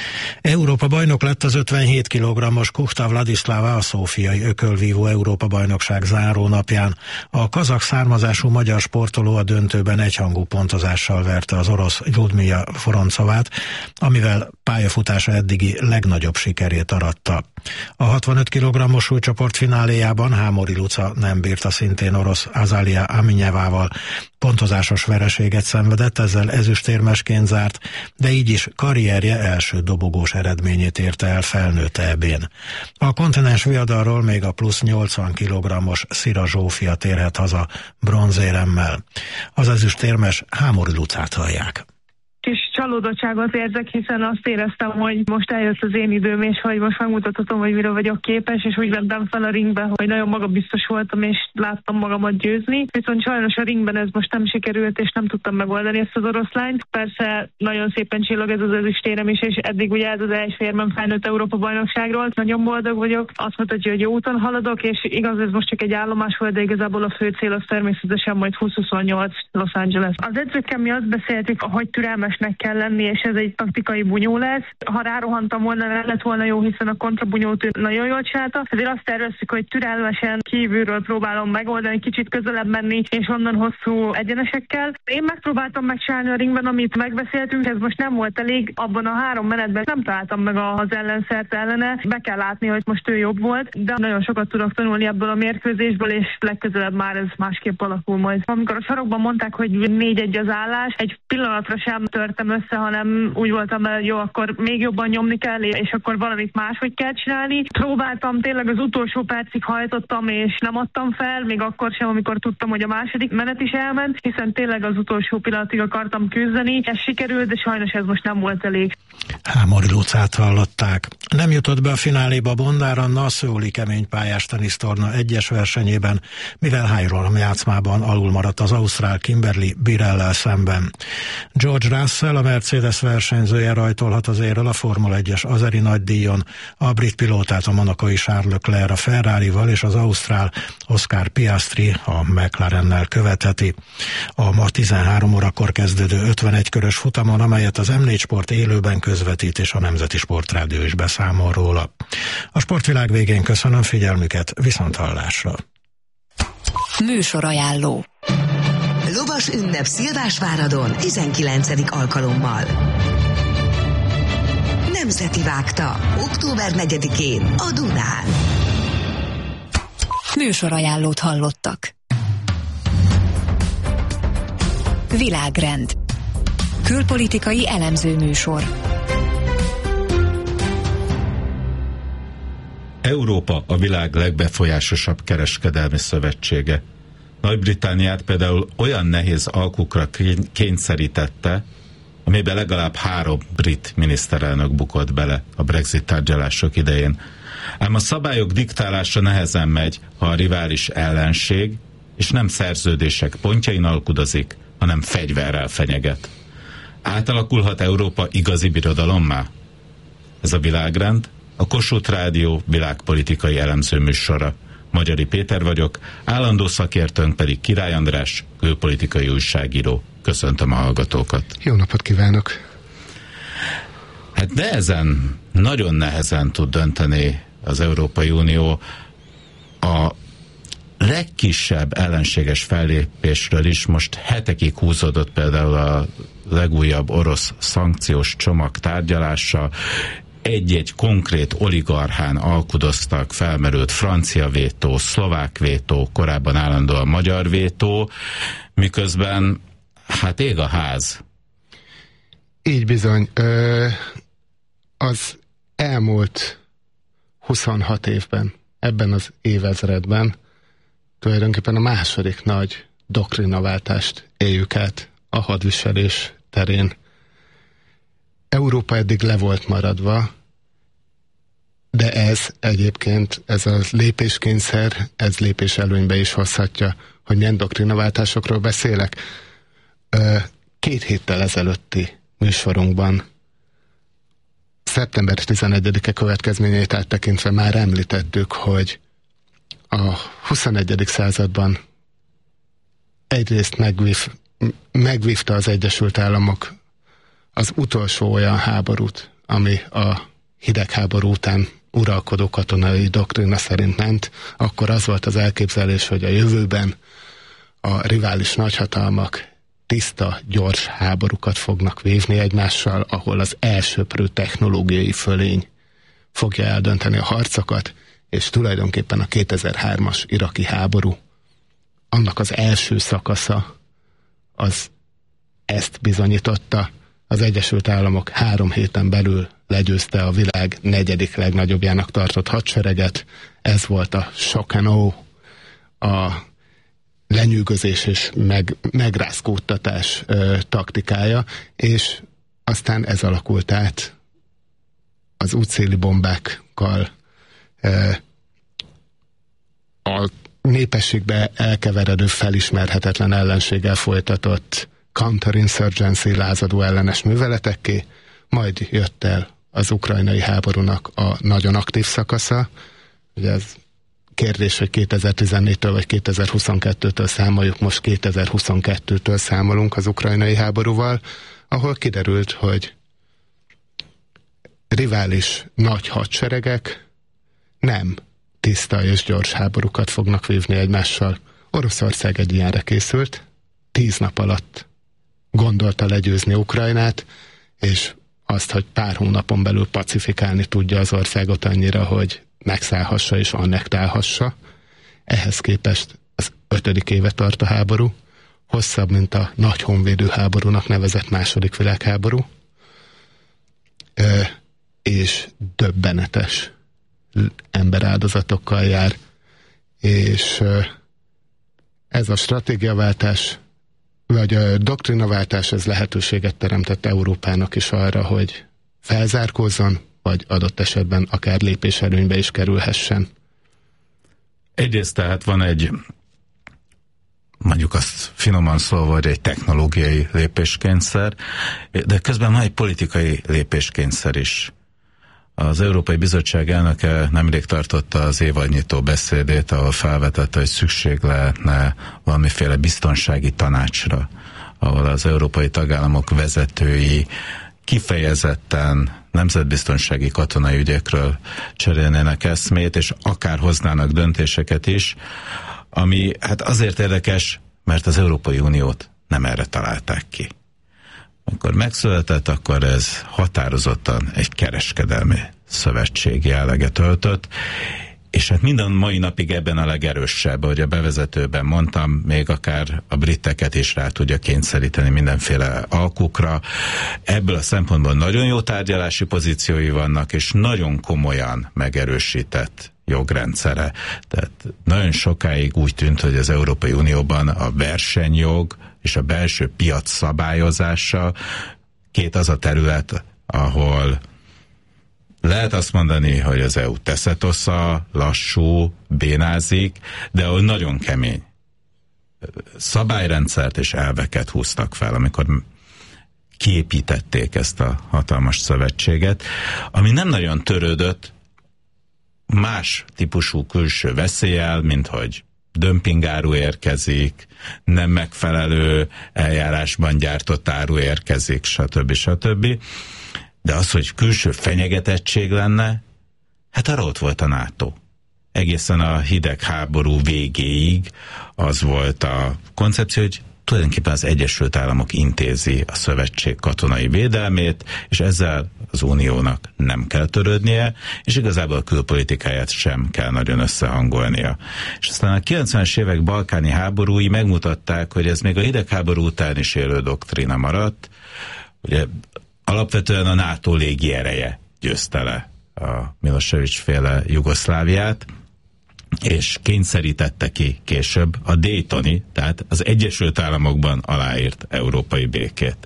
Európa bajnok lett az 57 kg-os Kuchta Vladislava a szófiai ökölvívó Európa bajnokság záró napján. A kazak származású magyar sportoló a döntőben egyhangú pontozással verte az orosz Ljudmila Foroncovát, amivel pályafutása eddigi legnagyobb sikerét aratta. A 65 kg-os súlycsoport fináléjában Hámori Luca nem bírta szintén orosz Azalia Aminyevával. Pontozásos vereséget szenvedett, ezzel ezüstérmesként zárt, de így is karrierje első dobogós eredményét érte el felnőtt EB-n. A kontinens viadalról még a plusz 80 kg-os Szira Zsófia térhet haza bronzéremmel. Az ezüstérmes Hámori Lucát hallják. Kis csalódottságot érzek, hiszen azt éreztem, hogy most eljött az én időm, és hogy most megmutathatom, hogy mire vagyok képes, és úgy mentem fel a ringbe, hogy nagyon magabiztos voltam, és láttam magamat győzni. Viszont sajnos a ringben ez most nem sikerült, és nem tudtam megoldani ezt az oroszlányt. Persze nagyon szépen csillog ez az ezüstérem is, és eddig ugye ez az első érmem felnőtt Európa bajnokságról. Nagyon boldog vagyok, azt mutatja, hogy jó úton haladok, és igaz, ez most csak egy állomás volt, de igazából a fő cél az természetesen majd 2028 Los Angeles. Az edzőkkel mi azt beszéltük, hogy türelmesnek kell lenni, és ez egy taktikai bunyó lesz. Ha rárohantam volna, nem lett volna jó, hiszen a kontrabunyót nagyon jól csinálta. Ezért azt tervezzük, hogy türelmesen kívülről próbálom megoldani, kicsit közelebb menni, és onnan hosszú egyenesekkel. Én megpróbáltam megcsinálni a ringben, amit megbeszéltünk, ez most nem volt elég. Abban a 3 menetben nem találtam meg az ellenszert ellene. Be kell látni, hogy most ő jobb volt, de nagyon sokat tudok tanulni ebből a mérkőzésből, és legközelebb már ez másképp alakul majd. Amikor a sarokban mondták, hogy 4-1 az állás, egy pillanatra sem törtem össze, hanem úgy voltam, hogy jó, akkor még jobban nyomni kell, és akkor valamit máshogy kell csinálni. Próbáltam, tényleg az utolsó percig hajtottam, és nem adtam fel, még akkor sem, amikor tudtam, hogy a második menet is elment, hiszen tényleg az utolsó pillanatig akartam küzdeni. Ez sikerült, de sajnos ez most nem volt elég. Hámori Lucát hallották. Nem jutott be a fináléba Bondár Anna a Szöuli keménypályás tenisztorna egyes versenyében, mivel három játszmában alul maradt az ausztrál Kimberly Birrellel szemben. George Russell, a Mercedes versenyzője rajtolhat az érrel a Formula 1-es azeri nagydíjon, a brit pilótát a monacói Charles Leclerc a Ferrarival és az ausztrál Oscar Piastri a McLarennel követheti. A ma 13 órakor kezdődő 51 körös futamon, amelyet az M4 Sport élőben közvetít, és a Nemzeti Sportrádió is beszámol róla. A sportvilág végén köszönöm figyelmüket, viszonthallásra. Műsorajánló. Lovas ünnep Szilvásváradon 19. alkalommal. Nemzeti Vágta. Október 4-én a Dunán. Műsorajánlót hallottak. Világrend. Külpolitikai elemző műsor. Európa a világ legbefolyásosabb kereskedelmi szövetsége. Nagy-Britanniát például olyan nehéz alkukra kényszerítette, amiben legalább 3 brit miniszterelnök bukott bele a Brexit tárgyalások idején. Ám a szabályok diktálása nehezen megy, ha a rivális ellenség és nem szerződések pontjain alkudozik, hanem fegyverrel fenyeget. Átalakulhat Európa igazi birodalommá? Ez a Világrend, a Kossuth Rádió világpolitikai elemző műsora. Magyari Péter vagyok, állandó szakértőnk pedig Király András, külpolitikai újságíró. Köszöntöm a hallgatókat. Jó napot kívánok! Hát nehezen, nagyon nehezen tud dönteni az Európai Unió a legkisebb ellenséges fellépésről is. Most hetekig húzódott például a legújabb orosz szankciós csomag tárgyalása. Egy-egy konkrét oligarchán alkudoztak, felmerült francia vétó, szlovák vétó, korábban állandóan magyar vétó, miközben hát ég a ház. Így bizony. Az elmúlt 26 évben, ebben az évezredben tulajdonképpen a második nagy doktrinaváltást éljük át a hadviselés terén. Európa eddig le volt maradva, de ez egyébként, ez a lépéskényszer, ez lépés előnybe is hozhatja, hogy milyen doktrinaváltásokról beszélek. 2 héttel ezelőtti műsorunkban szeptember 11-e következményeit áttekintve már említettük, hogy a 21. században egyrészt megvívta az Egyesült Államok az utolsó olyan háborút, ami a hidegháború után uralkodó katonai doktrina szerint ment, akkor az volt az elképzelés, hogy a jövőben a rivális nagyhatalmak tiszta, gyors háborúkat fognak vívni egymással, ahol az elsöprő technológiai fölény fogja eldönteni a harcokat, és tulajdonképpen a 2003-as iraki háború, annak az első szakasza, az ezt bizonyította. Az Egyesült Államok 3 héten belül legyőzte a világ 4. legnagyobbjának tartott hadsereget. Ez volt a shock and awe, a lenyűgözés és megrázkódtatás taktikája, és aztán ez alakult át az útszéli bombákkal, a népességbe elkeveredő, felismerhetetlen ellenséggel folytatott counterinsurgency, lázadó ellenes műveletekké, majd jött el az ukrajnai háborúnak a nagyon aktív szakasza. Ugye ez kérdés, hogy 2014-től vagy 2022-től számoljuk, most 2022-től számolunk az ukrajnai háborúval, ahol kiderült, hogy rivális nagy hadseregek nem tiszta és gyors háborúkat fognak vívni egymással. Oroszország egy ilyenre készült, 10 nap alatt gondolta legyőzni Ukrajnát, és azt, hogy pár hónapon belül pacifikálni tudja az országot annyira, hogy megszállhassa és annektálhassa. Ehhez képest az 5. éve tart a háború, hosszabb, mint a nagy honvédő háborúnak nevezett második világháború, és döbbenetes emberáldozatokkal jár, és ez a stratégiaváltás, vagy a doktrinaváltás, ez lehetőséget teremtett Európának is arra, hogy felzárkózzon, vagy adott esetben akár lépéserőnybe is kerülhessen. Egyrészt tehát van egy, mondjuk azt finoman szólva, hogy egy technológiai lépéskényszer, de közben van egy politikai lépéskényszer is. Az Európai Bizottság elnöke nemrég tartotta az évadnyitó beszédét, ahol felvetette, hogy szükség lehetne valamiféle biztonsági tanácsra, ahol az európai tagállamok vezetői kifejezetten nemzetbiztonsági katonai ügyekről cserélnének eszmét, és akár hoznának döntéseket is, ami hát azért érdekes, mert az Európai Uniót nem erre találták ki. Amikor megszületett, akkor ez határozottan egy kereskedelmi szövetség jelleget öltött, és hát minden mai napig ebben a legerősebb, ahogy a bevezetőben mondtam, még akár a briteket is rá tudja kényszeríteni mindenféle alkukra. Ebből a szempontból nagyon jó tárgyalási pozíciói vannak, és nagyon komolyan megerősített jogrendszere. Tehát nagyon sokáig úgy tűnt, hogy az Európai Unióban a versenyjog és a belső piac szabályozása az a terület, ahol lehet azt mondani, hogy az EU teszetosza, lassú, bénázik, de ahol nagyon kemény szabályrendszert és elveket húztak fel, amikor kiépítették ezt a hatalmas szövetséget, ami nem nagyon törődött más típusú külső veszéllyel, mint hogy dömpingáru érkezik, nem megfelelő eljárásban gyártott áru érkezik, stb. De az, hogy külső fenyegetettség lenne, hát arra ott volt a NATO. Egészen a hidegháború végéig az volt a koncepció, hogy tulajdonképpen az Egyesült Államok intézi a szövetség katonai védelmét, és ezzel az uniónak nem kell törődnie, és igazából a külpolitikáját sem kell nagyon összehangolnia. És aztán a 90-es évek balkáni háborúi megmutatták, hogy ez még a hidegháború után is élő doktrína maradt. Ugye alapvetően a NATO légi ereje győzte le a Milosevic féle Jugoszláviát, és kényszerítette ki később a Daytoni, tehát az Egyesült Államokban aláírt európai békét.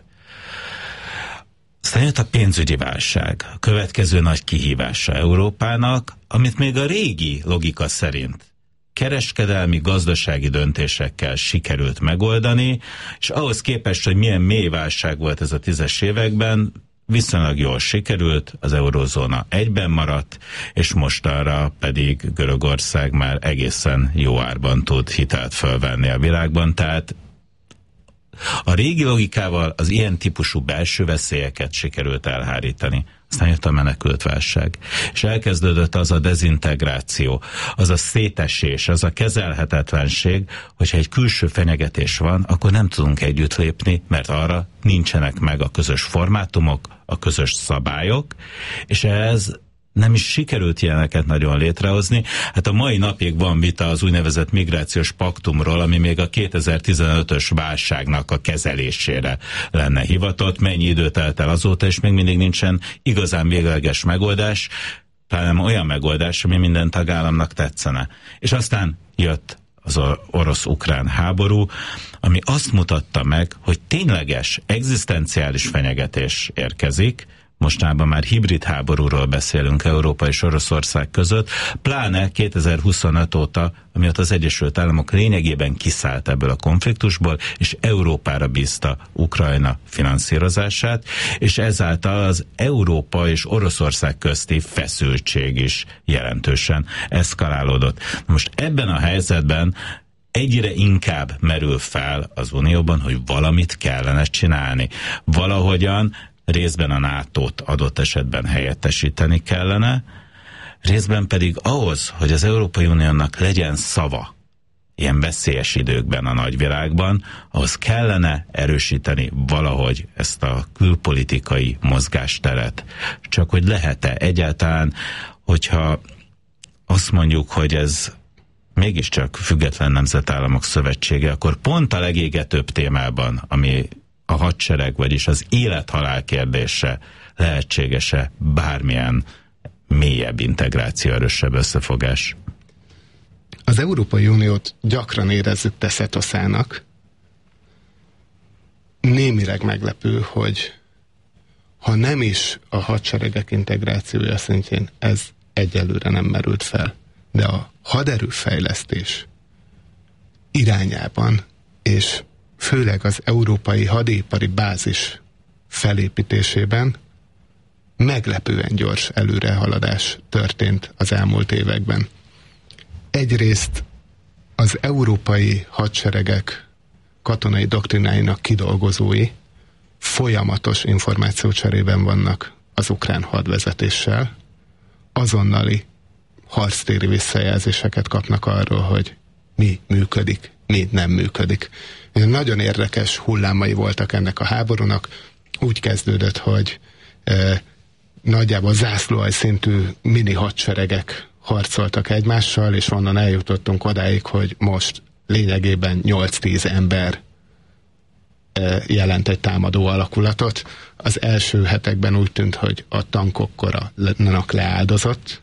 Aztán jött a pénzügyi válság, a következő nagy kihívása Európának, amit még a régi logika szerint kereskedelmi, gazdasági döntésekkel sikerült megoldani, és ahhoz képest, hogy milyen mély válság volt ez a 10-es években, viszonylag jól sikerült, az eurózóna egyben maradt, és mostanra pedig Görögország már egészen jó árban tud hitelt fölvenni a világban, tehát a régi logikával az ilyen típusú belső veszélyeket sikerült elhárítani. Aztán jött a menekültválság, és elkezdődött az a dezintegráció, az a szétesés, az a kezelhetetlenség, hogyha egy külső fenyegetés van, akkor nem tudunk együtt lépni, mert arra nincsenek meg a közös formátumok, a közös szabályok, és ez nem is sikerült ilyeneket nagyon létrehozni. Hát a mai napig van vita az úgynevezett migrációs paktumról, ami még a 2015-ös válságnak a kezelésére lenne hivatott. Mennyi idő telt el azóta, és még mindig nincsen igazán végleges megoldás, hanem olyan megoldás, ami minden tagállamnak tetszene. És aztán jött az orosz-ukrán háború, ami azt mutatta meg, hogy tényleges, egzisztenciális fenyegetés érkezik. Mostanában már hibrid háborúról beszélünk Európa és Oroszország között, pláne 2025 óta, amiatt az Egyesült Államok lényegében kiszállt ebből a konfliktusból, és Európára bízta Ukrajna finanszírozását, és ezáltal az Európa és Oroszország közti feszültség is jelentősen eszkalálódott. Most ebben a helyzetben egyre inkább merül fel az Unióban, hogy valamit kellene csinálni. Valahogyan részben a NATO-t adott esetben helyettesíteni kellene, részben pedig ahhoz, hogy az Európai Uniónak legyen szava ilyen veszélyes időkben a nagyvilágban, ahhoz kellene erősíteni valahogy ezt a külpolitikai mozgásteret. Csak hogy lehet-e egyáltalán, hogyha azt mondjuk, hogy ez mégiscsak független nemzetállamok szövetsége, akkor pont a legégetőbb témában, ami a hadsereg, vagyis az élet-halál kérdése, lehetséges-e bármilyen mélyebb integráció, erősebb összefogás? Az Európai Uniót gyakran érezzük teszetoszának. Némileg meglepő, hogy ha nem is a hadseregek integrációja szintjén, ez egyelőre nem merült fel. De a haderőfejlesztés irányában, és főleg az európai hadipari bázis felépítésében meglepően gyors előrehaladás történt az elmúlt években. Egyrészt az európai hadseregek katonai doktrináinak kidolgozói folyamatos információcserében vannak az ukrán hadvezetéssel, azonnali harctéri visszajelzéseket kapnak arról, hogy mi működik, mi nem működik. Nagyon érdekes hullámai voltak ennek a háborúnak. Úgy kezdődött, hogy nagyjából zászlóalj szintű mini hadseregek harcoltak egymással, és onnan eljutottunk odáig, hogy most lényegében 8-10 ember jelent egy támadó alakulatot. Az első hetekben úgy tűnt, hogy a tankok korának leáldozott.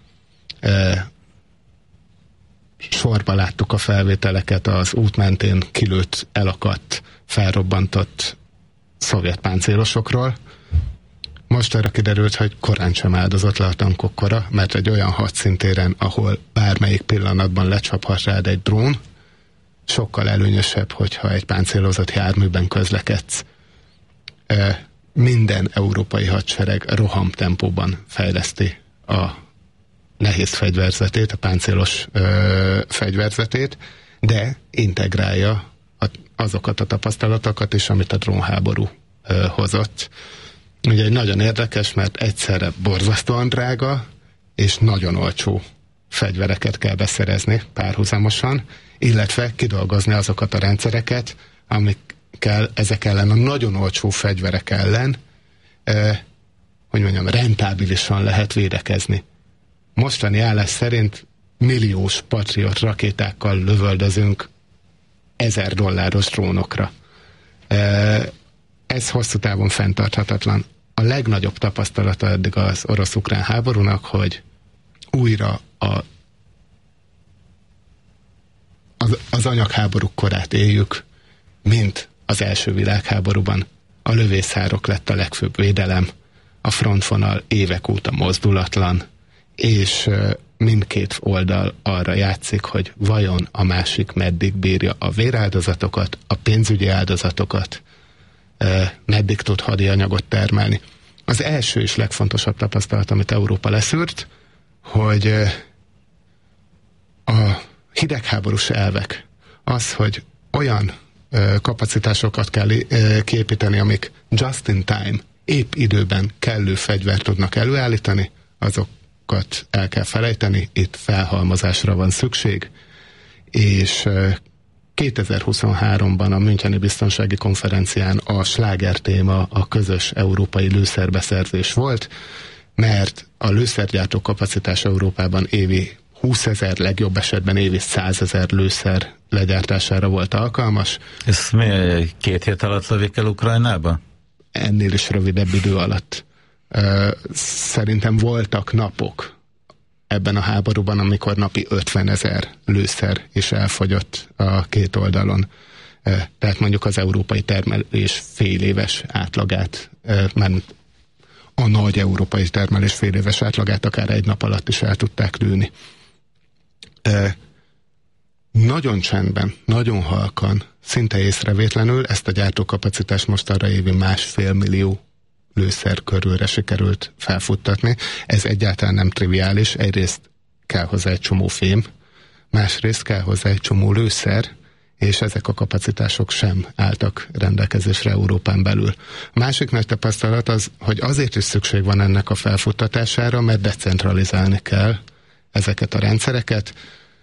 Sorba láttuk a felvételeket az út mentén kilőtt, elakadt, felrobbantott szovjet páncélosokról. Most arra kiderült, hogy korán sem áldozott le a tankok kora, mert egy olyan hadszintéren, ahol bármelyik pillanatban lecsaphat rád egy drón, sokkal előnyösebb, hogyha egy páncélozott járműben közlekedsz. Minden európai hadsereg rohamtempóban fejleszti a nehéz fegyverzetét, a páncélos fegyverzetét, de integrálja azokat a tapasztalatokat is, amit a drónháború hozott. Ugye egy nagyon érdekes, mert egyszerre borzasztóan drága, és nagyon olcsó fegyvereket kell beszerezni párhuzamosan, illetve kidolgozni azokat a rendszereket, amikkel ezek ellen, a nagyon olcsó fegyverek ellen, hogy mondjam, rentábilisan lehet védekezni. Mostani állás szerint milliós Patriot rakétákkal lövöldözünk $1000 drónokra. Ez hosszú távon fenntarthatatlan. A legnagyobb tapasztalata eddig az orosz-ukrán háborúnak, hogy újra az anyagháborúk korát éljük, mint az első világháborúban. A lövészárok lett a legfőbb védelem, a frontvonal évek óta mozdulatlan, és mindkét oldal arra játszik, hogy vajon a másik meddig bírja a véráldozatokat, a pénzügyi áldozatokat, meddig tud hadi anyagot termelni. Az első és legfontosabb tapasztalat, amit Európa leszűrt, hogy a hidegháborús elvek, az, hogy olyan kapacitásokat kell kiépíteni, amik just in time, épp időben kellő fegyvert tudnak előállítani, azokat el kell felejteni, itt felhalmozásra van szükség, és 2023-ban a Müncheni Biztonsági Konferencián a sláger téma a közös európai lőszerbeszerzés volt, mert a lőszergyártó kapacitás Európában évi 20 000, legjobb esetben évi 100 000 lőszer legyártására volt alkalmas. Ez mi, 2 hét alatt lövik el Ukrajnába? Ennél is rövidebb idő alatt. Szerintem voltak napok ebben a háborúban, amikor napi 50 000 lőszer is elfogyott a két oldalon. Tehát mondjuk az európai termelés féléves átlagát, mert a nagy európai termelés féléves átlagát akár egy nap alatt is el tudták lőni. Nagyon csendben, nagyon halkan, szinte észrevétlenül ezt a gyártókapacitást most arra évi 1,5 millió lőszer körülre sikerült felfuttatni. Ez egyáltalán nem triviális. Egyrészt kell hozzá egy csomó fém, másrészt kell hozzá egy csomó lőszer, és ezek a kapacitások sem álltak rendelkezésre Európán belül. A másik nagy tapasztalat az, hogy azért is szükség van ennek a felfuttatására, mert decentralizálni kell ezeket a rendszereket.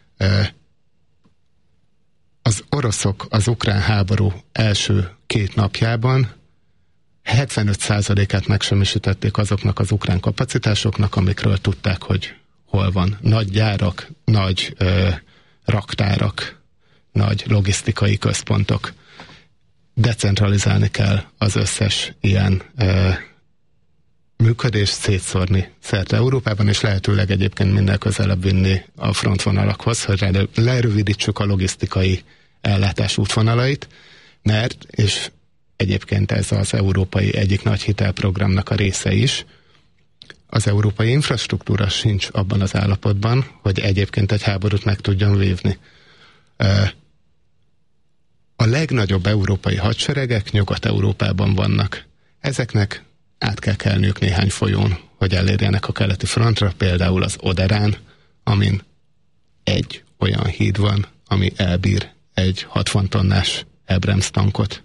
Az oroszok az ukrán háború első 2 napjában 75%-át megsemmisítették azoknak az ukrán kapacitásoknak, amikről tudták, hogy hol van. Nagy gyárak, nagy raktárak, nagy logisztikai központok. Decentralizálni kell az összes ilyen működést, szétszórni szerte Európában, és lehetőleg egyébként minden közelebb vinni a frontvonalakhoz, hogy lerövidítsük a logisztikai ellátás útvonalait, mert, és egyébként ez az európai egyik nagy hitelprogramnak a része is. Az európai infrastruktúra sincs abban az állapotban, hogy egyébként egy háborút meg tudjon vívni. A legnagyobb európai hadseregek Nyugat-Európában vannak. Ezeknek át kell kelniük néhány folyón, hogy elérjenek a keleti frontra, például az Oderán, amin egy olyan híd van, ami elbír egy 60 tonnás Abrams tankot.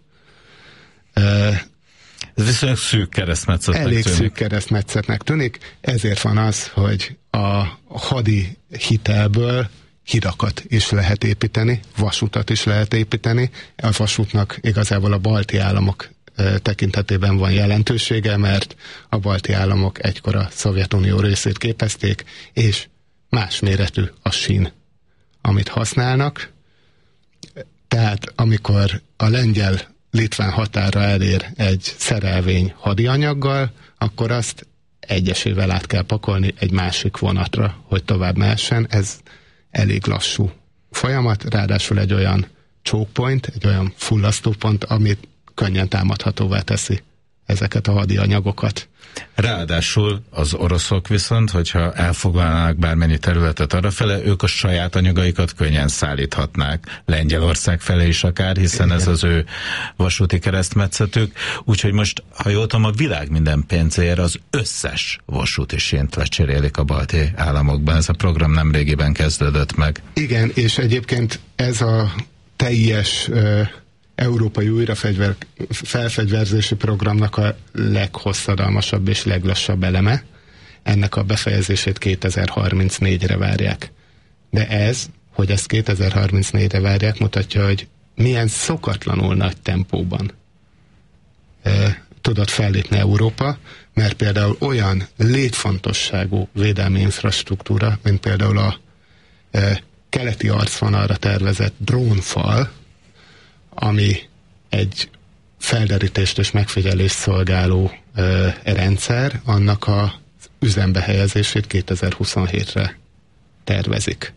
Ez viszonylag szűk keresztmetszetnek tűnik. Elég szűk keresztmetszetnek tűnik, ezért van az, hogy a hadi hitelből hidakat is lehet építeni, vasutat is lehet építeni. A vasútnak igazából a balti államok tekintetében van jelentősége, mert a balti államok egykor a Szovjetunió részét képezték, és más méretű a sín, amit használnak. Tehát amikor a lengyel-litván határa elér egy szerelvény hadianyaggal, akkor azt egyesével át kell pakolni egy másik vonatra, hogy tovább mehessen. Ez elég lassú folyamat, ráadásul egy olyan choke point, egy olyan fullasztópont, amit könnyen támadhatóvá teszi ezeket a hadianyagokat. Ráadásul az oroszok viszont, hogyha elfoglalnának bármennyi területet arrafele, ők a saját anyagaikat könnyen szállíthatnák Lengyelország felé is akár, hiszen ez az ő vasúti keresztmetszetük. Úgyhogy most, ha jól tudom, a világ minden pénzéért az összes vasúti sínt lecserélik a balti államokban. Ez a program nemrégiben kezdődött meg. Igen, és egyébként ez a teljes európai felfegyverzési programnak a leghosszadalmasabb és leglassabb eleme. Ennek a befejezését 2034-re várják. De ez, hogy ezt 2034-re várják, mutatja, hogy milyen szokatlanul nagy tempóban tudott fellépni Európa, mert például olyan létfontosságú védelmi infrastruktúra, mint például a keleti arcvonalra tervezett drónfal, ami egy felderítést és megfigyelést szolgáló rendszer, annak az üzembe helyezését 2027-re tervezik.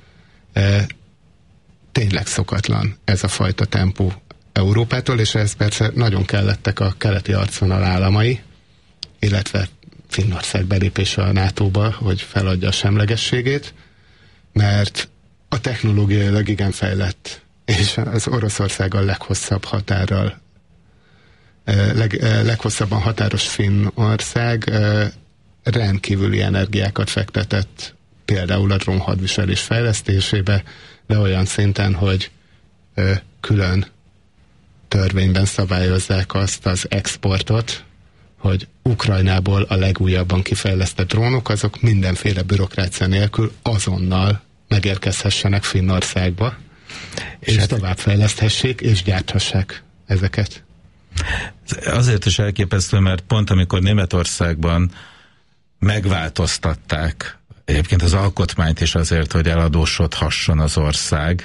Tényleg szokatlan ez a fajta tempó Európától, és ez persze nagyon kellettek a keleti arcvonal államai, illetve Finnország belépése a NATO-ba, hogy feladja a semlegességét, mert a technológiailag igen fejlett, és az Oroszországgal leghosszabb határral, leghosszabban határos Finnország rendkívüli energiákat fektetett például a drónhadviselés fejlesztésébe, de olyan szinten, hogy külön törvényben szabályozzák azt az exportot, hogy Ukrajnából a legújabban kifejlesztett drónok, azok mindenféle bürokrácia nélkül azonnal megérkezhessenek Finnországba, és továbbfejleszthessék, és gyárthassák ezeket. Azért is elképesztő, mert pont amikor Németországban megváltoztatták egyébként az alkotmányt is azért, hogy eladósodhasson az ország,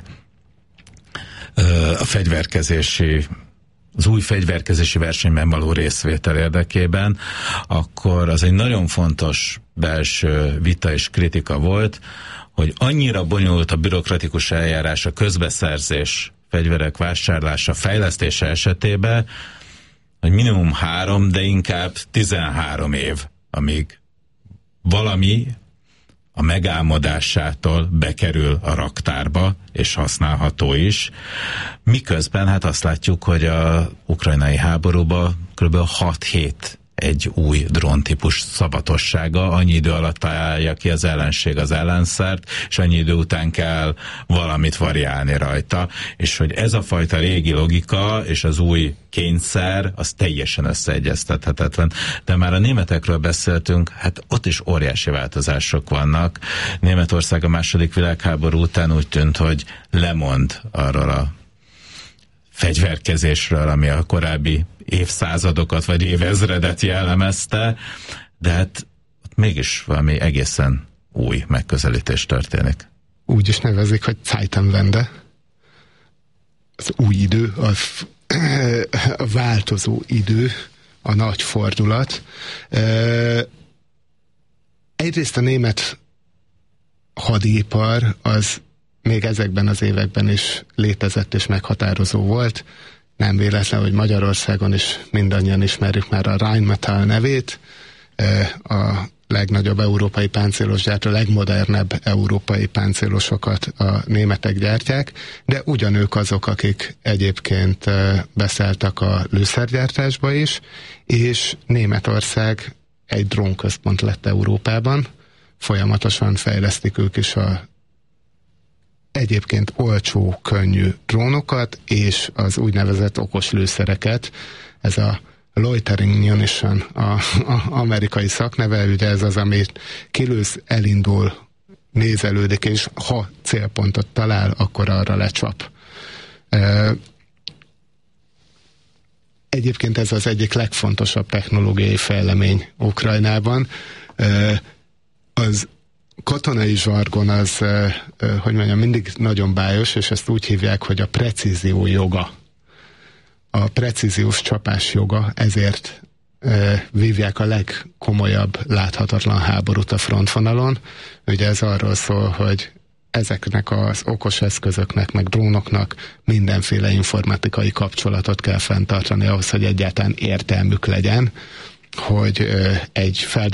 az új fegyverkezési versenyben való részvétel érdekében, akkor az egy nagyon fontos belső vita és kritika volt, hogy annyira bonyolult a bürokratikus eljárás, a közbeszerzés, fegyverek vásárlása, fejlesztése esetében, hogy minimum 3, de inkább 13 év, amíg valami a megálmodásától bekerül a raktárba, és használható is. Miközben hát azt látjuk, hogy a ukrajnai háborúban kb. 6 hét egy új dróntípus szabatossága, annyi idő alatt találja ki az ellenség az ellenszert, és annyi idő után kell valamit variálni rajta, és hogy ez a fajta régi logika és az új kényszer, az teljesen összeegyeztethetetlen. De már a németekről beszéltünk, hát ott is óriási változások vannak. Németország a második világháború után úgy tűnt, hogy lemond arról a fegyverkezésről, ami a korábbi évszázadokat vagy évezredet jellemezte, de hát mégis valami egészen új megközelítés történik. Úgy is nevezik, hogy Zeitenwende. Az új idő, a változó idő, a nagy fordulat. Egyrészt a német hadipar az még ezekben az években is létezett és meghatározó volt. Nem véletlen, hogy Magyarországon is mindannyian ismerjük már a Rheinmetall nevét, a legnagyobb európai páncélosgyártó, a legmodernebb európai páncélosokat a németek gyártják, de ugyanők azok, akik egyébként beszálltak a lőszergyártásba is, és Németország egy drónközpont lett Európában, folyamatosan fejlesztik ők is a egyébként olcsó, könnyű drónokat, és az úgynevezett okos lőszereket, ez a loitering munition, az amerikai szakneve, ugye ez az, amit kilősz, elindul, nézelődik, és ha célpontot talál, akkor arra lecsap. Egyébként ez az egyik legfontosabb technológiai fejlemény Ukrajnában. Az katonai zsargon az, hogy mondjam, mindig nagyon bájos, és ezt úgy hívják, hogy a precízió joga. A precíziós csapás joga, ezért vívják a legkomolyabb láthatatlan háborút a frontvonalon. Ugye ez arról szól, hogy ezeknek az okos eszközöknek, meg drónoknak mindenféle informatikai kapcsolatot kell fenntartani ahhoz, hogy egyáltalán értelmük legyen, hogy egy